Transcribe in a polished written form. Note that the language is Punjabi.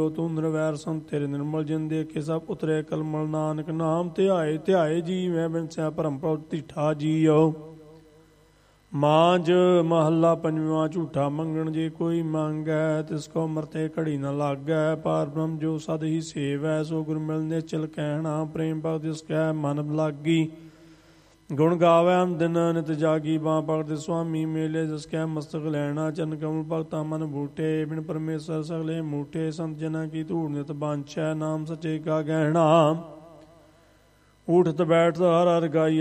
ਤੂੰ ਨਿਰਵੈਰ ਸੰਤ ਤੇਰੇ ਨਿਰਮਲ ਜਿਨ ਦੇਖੇ ਸਭ ਉਤਰੇ ਕਲਮਲ ਨਾਨਕ ਨਾਮ ਧਿਆਏ ਧਿਆਏ ਜੀ ਮੈਂ ਬਿਨਸਿਆ ਭਰਮ ਭਉ ਢੀਠਾ ਜੀਉ। ਮਾਂਝ ਮਹੱਲਾ ਪੰਜਵਾਂ। ਝੂਠਾ ਮੰਗਣ ਜੇ ਕੋਈ ਮੰਗੈ ਤਿਸ ਕੋ ਮਰਤੇ ਘੜੀ ਨ ਲਾਗੈ। ਪਾਰ ਬ੍ਰਹਮ ਜੋ ਸਦ ਹੀ ਸੇਵੈ ਸੋ ਗੁਰ ਮਿਲ ਨਿਸ਼ਚਲ ਕਹਿਣਾ। ਪ੍ਰੇਮ ਭਗਤ ਜਿਸ ਕੈ ਮਨ ਲਾਗੀ ਗੁਣ ਗਾਵੈ ਦਿਨ ਨਿਤ ਜਾਗੀ। ਬਾਂ ਭਗਤ ਸੁਆਮੀ ਮੇਲੇ ਜਿਸ ਕੈ ਮਸਤਕ ਲੈਣਾ। ਚਰਨ ਕਮਲ ਭਗਤਾ ਮਨ ਬੂਟੇ ਬਿਨ ਪਰਮੇਸ਼ਰ ਸਗਲੇ ਮੂਠੇ। ਸੰਤ ਜਨਾਂ ਕੀ ਧੂੜ ਨਿਤ ਬਾਂਛੈ ਨਾਮ ਸੱਚੇ ਕਾ ਗਹਿਣਾ। ਊਠਤ ਬੈਠਤ ਹਰ ਹਰ ਗਾਈ